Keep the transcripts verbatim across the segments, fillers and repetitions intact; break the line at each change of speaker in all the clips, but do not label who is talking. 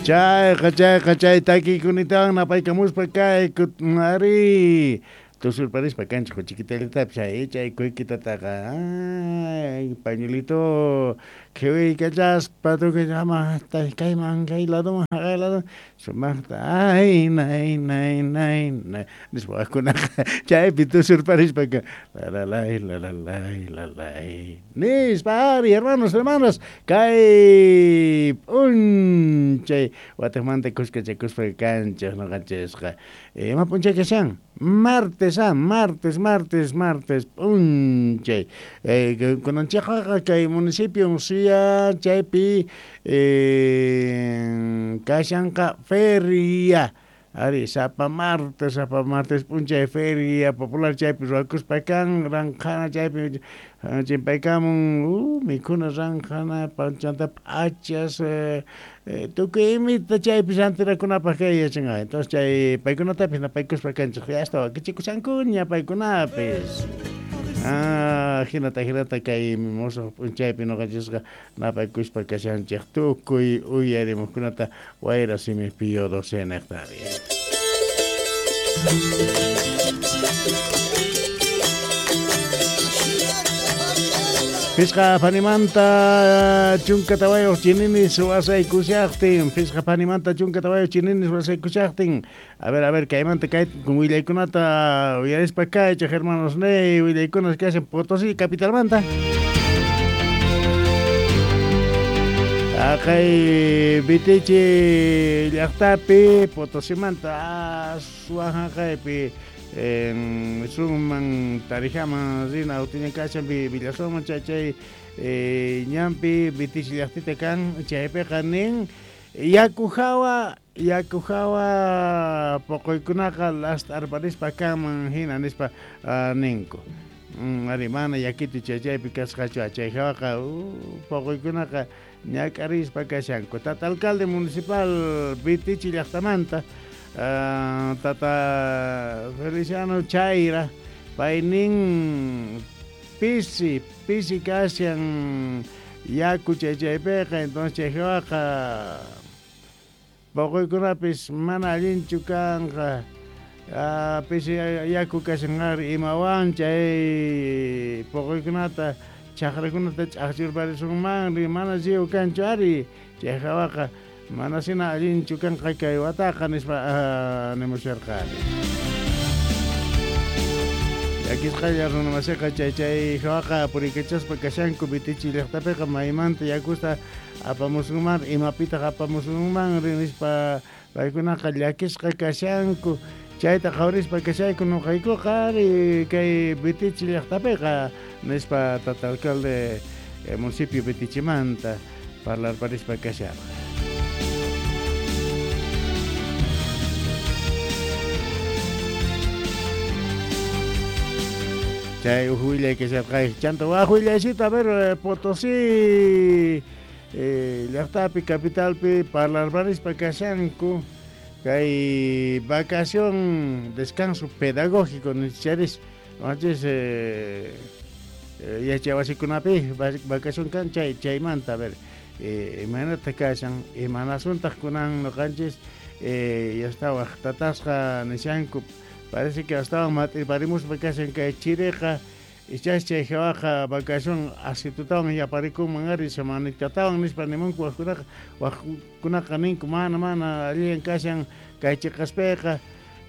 Chayqa chayqa chay takiykunitawan napaykamuspa kay kutmari tusurparispa kanchik chiquitalitap chay chay kuykitataqa ay pañuelito qhiwiykallaspa tukuyama kayman kay ladoman kay lado sumaqta ay nay nay nay nay nispa waqkunaqa chaypi tusurparispa lalalay lalalay lalay nispa ari hermanos hermanas kay punchay watamanta kuskachakuspa kanchik noqanchikqa ima punchay kashan martes ah martes martes martes punchay eh kunanchikqa kay municipio Usia chaypi eh kashanqa feria ari sapa martes sapa martes punchay feria popular chaypi ruakuspa kan ranjana chaypi chimpaykamun uh mikhuna ranjana panchanta p'achas eh, eh, tukuy imita chaypi santirakunapaq kay yachanqa entonces chay paykunatapis napaykuspa kanchik hasta wakichikushankuña paykunapis ah hinata hinata kay mimoso chaypi noqanchikqa napaykuspa kashanchik tukuy uyarimuqkunata wayra simipi docena hectárea. Fisqa panimanta chunka tawayo chininis wasay kushaqtin fisqa panimanta chunka tawayo chininis wasay kushaqtin a ver a ver kaymanta kay con willaykunata uyarispa kay chay hermanos ney willaykunas que hacen Potosí capitalmanta akay bitichi llaqtapi Potosímanta suaja kaypi en suman tarijama zina utiñan kashan bi Villasoma chay eh ñampi bitichi llaqtita kan chaypi qanin yakujawa yakujawa poqoykunaqa hasta arparispa kaman hina nispa ninko ari mana yakiti chaypi kasqachu chayjawaqa poqoykunaqa ñakarispa kashanku tata alcalde municipal bitichi llaqtamanta Uh, tata Feliciano Chaira paynin pisi pisi kashan yaku chaychaypiqa entonces chayjawaqa poqoykunapis mana allinchu kanqa uh, pisi yaku kashan ari imawan chay poqoykunata chaqrakunata ch'aqchirparisunmanri mana lliw kanchu ari chayjawaqa mana sina allinchu kanqa kay wataqa nispa nemusharqani yakisqalla runamasiqa chay chay hawaqa purikachaspa kashanku bitichi llaqtapiqa maymanta yakusta apamusunman imapitaq apamusunman nispa paykunaqa llakisqa kashanku chayta qhawrispa kashayku nuqaykuqa ari kay bitichi llaqtapiqa nispa tata alcalde municipio bitichimanta parlarparispa kasharqa chay ujuile que se trae chanto ajuilecito a ver Potosí eh llaqtapi capitalpi parlarparispa kashanku kay vacación descanso pedagógico necesarios antes eh yachawasikunapi vacación kan chay chaymanta a ver eh imanata kashan imanasuntaq kunan noqanchis eh ya estaba tatasqa nishanku parece que estaban matiparimus vacación kay chireqa ichas chay hawaqa vacación asitutawan yaparikuman ari semanitatawan nispa nimanku waqkunaqa waqkunaqa ninku mana mana alliyan kashan kay chiqaspiqa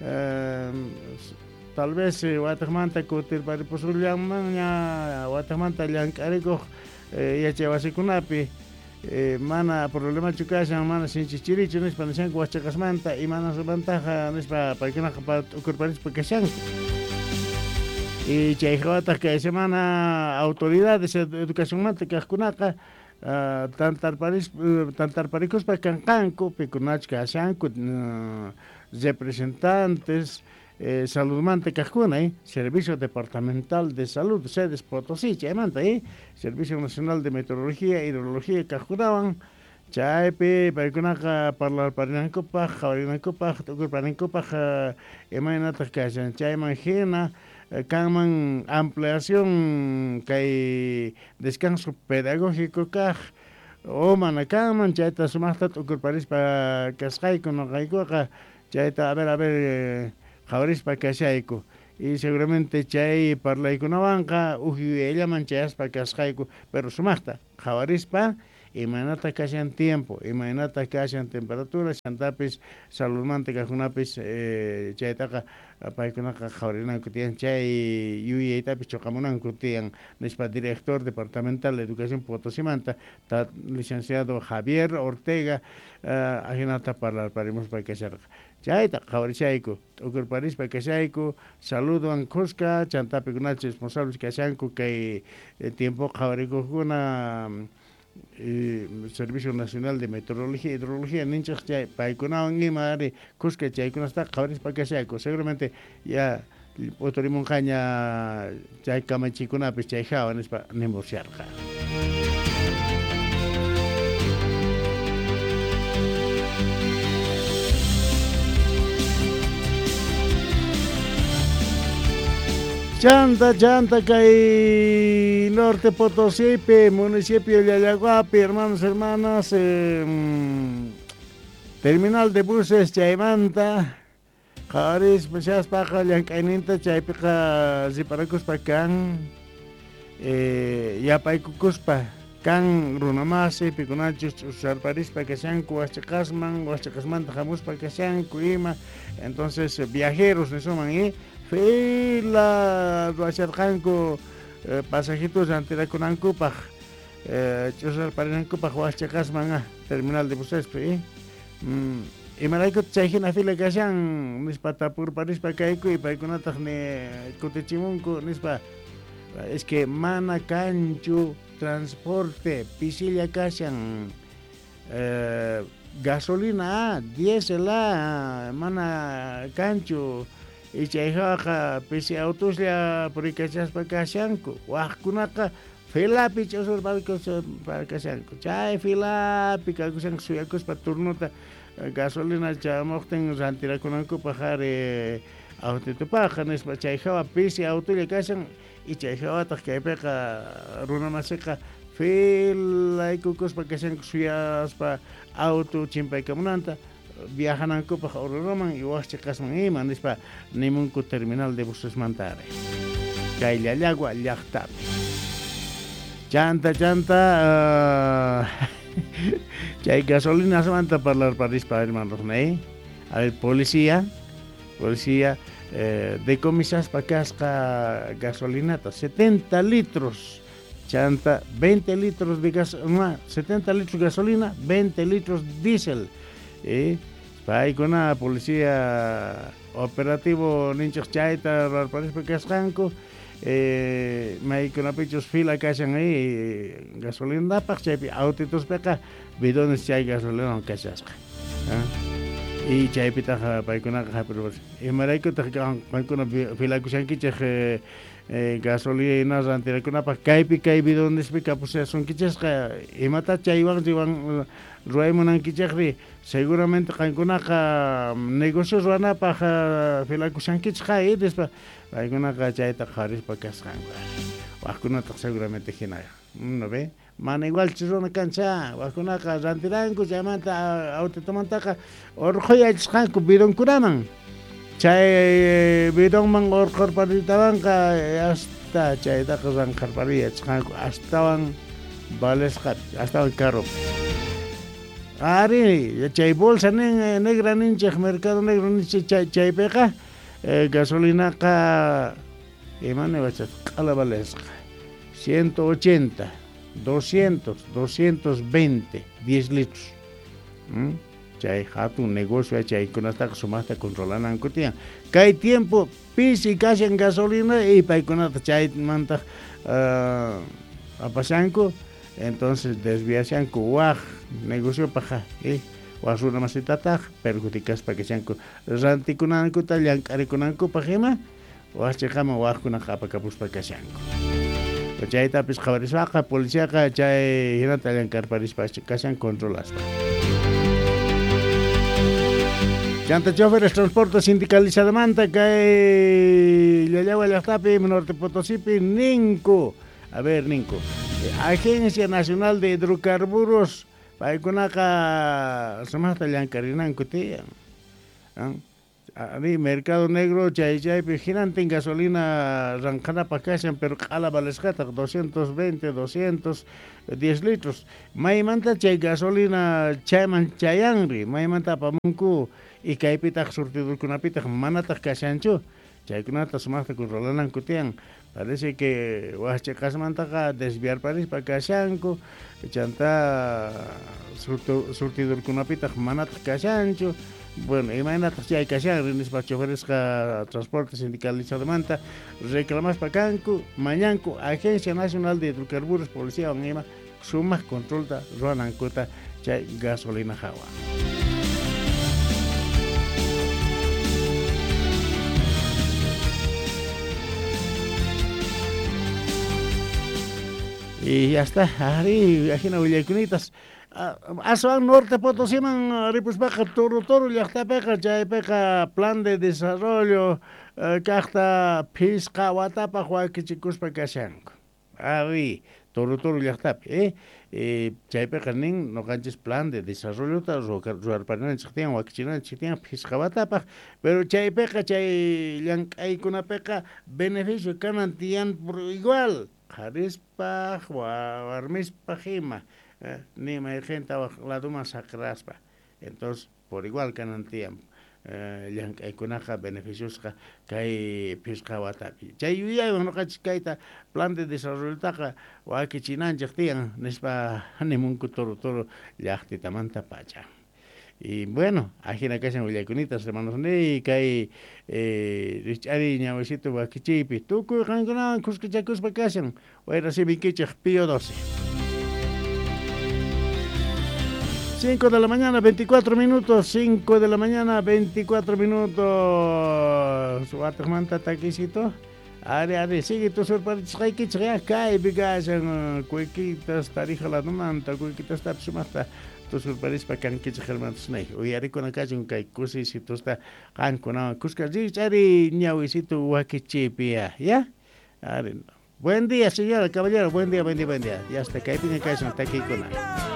tal vez wataqmanta kutirparipusullanmanña wataqmanta llank'arikuq yachawasikunapi Eh, mana problema chukashan mana sinchichirichu nispa nishanku wachaqasmanta y mana sumantaqa nispa paykunaqa ukurparispa kashanku y chay hawataq kay semana autoridades educacionmanta kaqkunaqa uh, tantarparis uh, tantarparikuspa kanqanku pikunachka kashanku uh, representantes eh, saludmanta kaqkuna eh, Servicio Departamental de Salud sedes Potosí chaymanta eh, Servicio Nacional de Meteorología e Hidrología kaqkunawan chaypi paykunaqa parlarparinankupaq qhawarinankupaq tukurpaninkupaq imaynataq kashan chayman hina kanman ampliación kay descanso pedagógico kaq o manakaman chayta sumaqta t'ukurparispa kasqayku noqaykuqa chayta a ver a ver qhawarispa kashayku y seguramente chay parlaykunawanqa uhiwillaman chayaspa kasqayku pero sumaqta qhawarispa imanata kashan tiempo imanata kashan temperatura chantapis saludmanta kaqkunapis eh, chaytaqa paykunaqa qhawarinanku tiyan chay yuyaytapis choqamunanku tiyan nispa director departamental de educación Potosimanta ta licenciado Javier Ortega uh, ahinata parlarparimuspa kasharqa chayta qhawarishayku t'ukurparispa kashayku saluduwan qusqa chantapikunachis responsables kashanku kay eh, tiempo qhawarikuqkuna eh, Servicio Nacional de Meteorología y Hidrología ninchaq chay paykunawan ima ari qusqa chaykunasta qhawarispa kashayku seguramente ya uturimunqaña chay kamachikunapish chay hawa nispa nimursyarqa. Chanta, chanta, kay Norte Potosí, municipio de Yayaguapi, hermanos, hermanas, eh, terminal de buses, Chaymanta, Jaris, Pachas, Paja, Llankaininta, Chaypica, Ziparacuspa, Can, eh, Yapaycucuspa, Can, Runamasi, Picunachus, Usarparispa, Cashancu, Huachacasman, Huachacasmanta, Jamuspa, Cashancu, Ima, entonces viajeros, ne suman, y fila ruacharqanku eh, pasajitos antirakunankupaq eh, ch'usarparinankupaq huachakasman terminal de busespi mm, imaraykuta chayhina fila kashan nispa tapurparispa kayku y paykunataq ni kutichimunku nispa es que mana kanchu transporte pisilla kashan eh, gasolina diésel mana kanchu y chayhaqa pisi autoslla purikachaspa kashanku waqkunaqa filapi ch'usurparkuspa kashanku chay filapi kaykushanku suyakuspa turnuta gasolina chamuqtin rantirakunankupaq ari autitupaqa nispa chayhaqa pisi autolla kashan y chayhawataq kaypiqa runamasiqa filaykukuspa kashanku suyaspa auto chimpaykamunanta viajanankupaq Ororoman y Huachacasman ima nispa nimunku terminal de buses mantare kay Llallagua llaqtapi chanta chanta uh, chay gasolina samanta parlarparispa hermanos ney a ver policía policía eh, decomisaspa kasqa gasolinata setenta litros chanta veinte litros de gas no, setenta litros gasolina veinte litros diésel eh paykuna policía operativo ninchaq chayta rarparispa kasqanku eh maykunapichus fila kashan ahí gasolinapaq chaypi autituspiqa bidones chay gasolina kashasqa y chaypitaqa paykunaqa hapirpas imaraykutaq paykuna filakushankichaq eh, gasolina rantirakunapaq kaypi kay bidonespi kapusasunkichasqa imata chaywan chiwan ruaymunankichaqri seguramente qankunaqa negocios ruanapaq filakushankichqa y despa paykunaqa chayta qarispa kasqanku waqkunataq seguramente hina no ve mana igual chiruna kancha waqkunaqa rantiranku chaymanta autitomantaqa urquyachisqanku bidonkunaman chay bidonman urqurparitawanqa hasta chaytaqa ranqarpariyachqanku astawan valesqa astawan caro ari chay bolsa nin negra ninchaq mercado negro ninchaq chay chaypiqa eh, gasolinaqa imane wachas qala valesqa ciento ochenta doscientos doscientos veinte diez litros ¿Mm? Chay hatun negocio chaykunastaqa sumaqta controlananku tiyan kay tiempo pisi kashan gasolina y paykunata chaymanta uh, apashanku entonces desviashanku waq negocio paja eh waq runamasitataj perjudicaspa kashanku rantikunankuta llank'arikunanku pajima waqchaqama waqkunaqa apakapuspa kashanku chaytapis qhawarispaqa policiaqa chay hinata llankarparispa kashan controlaspa Chanta choferes transporte sindicalizadamanta kay Llallagua llaqtapi Norte Potosípi ninku a ver ninku Agencia Nacional de Hidrocarburos paykunaqa samasta llank'arinanku tiyan. Ani mercado negro chay chaypi hinantin gasolina ranqanapaq kashan pero q'ala valesqataq doscientos veinte, doscientos diez litros. Maymanta chay gasolina chayman chayanri, maymanta apamunku y kaypitaq surtidurkunapitaq manataq kashanchu. Chaykunata sumaqta controlananku tiyan. Parece que Huacha Casmantaga desviar París para Cashanco, chanta surtidor con una pita manata Cashancho. Bueno, imagínate si hay Cashan, renes para choferes transporte sindicalizado de Manta, reclamas para Canco, Mañanco, Agencia Nacional de Hidrocarburos, Policía, Onema, suma control da Roanancota, chay gasolina Jawa. Y ya está, ahí, aquí no hay cunitas. Aswan Norte Potosí, man, ripus peca, toro, toro, ya está peca, ya peca, plan de desarrollo, casta, pisca, watapa, huaquichicus pecashanco. Ahí, toro, toro, ya está, eh, eh, ya peca, nin, no canches plan de desarrollo, ta, roar para chistian, huaquichinan, chistian, pisca, watapa, pero ya peca, ya, hay kuna peca, beneficio, canantian, por igual. Jarispa, Warmispa, Jima, ni me gente la duma sacraspa. Entonces, por igual que no tiempo, yang hay kunaja beneficios que hay pisca watapi. Chay no cachicaita plan de desarrollo taca, o hay que chinan jactian, nespa nemunku toro toro, yachti tamanta pacha. Y bueno, aquí en la casa de Cunitas, hermanos, y que hay Richari, Ñahuesito, Baquichipi, tú, Cujangana, Cusquechacus, Vacation, o era así, Viquichach, Pío doce. cinco de la mañana, veinticuatro minutos, cinco de la mañana, veinticuatro minutos. Suatamanta, taquisito. Are, are, sigue tu sorparis, Raikichria, Kai, Bigashan, Cuequitas, Tarija la Numanta, Cuequitas, Tapsumasta. Tus paris para que quieras germán snake. Hoy haré con acá un kai cusi si tú estás can con una cusca ari ñahuisito huaquichipia, ¿ya? Buen día, señora, caballero, buen día, buen día, buen día. Ya está, que hay pina casa, está aquí con